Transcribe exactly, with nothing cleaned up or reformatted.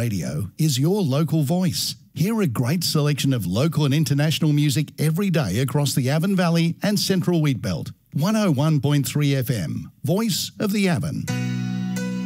Radio is your local voice. Hear a great selection of local and international music every day across the Avon Valley and Central Wheatbelt. one oh one point three F M, Voice of the Avon.